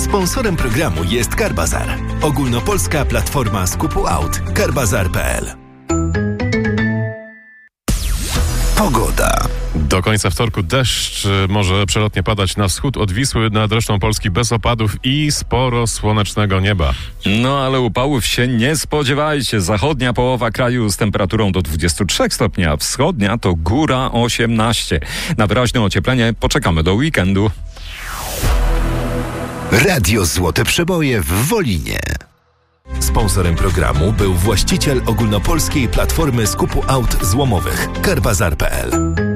Sponsorem programu jest Carbazar, ogólnopolska platforma skupu aut. Carbazar.pl. Pogoda. Do końca wtorku deszcz może przelotnie padać na wschód od Wisły, nad resztą Polski bez opadów i sporo słonecznego nieba. No ale upałów się nie spodziewajcie. Zachodnia połowa kraju z temperaturą do 23 stopni, a wschodnia to góra 18. Na wyraźne ocieplenie poczekamy do weekendu. Radio Złote Przeboje w Wolinie. Sponsorem programu był właściciel ogólnopolskiej platformy skupu aut złomowych Carbazar.pl.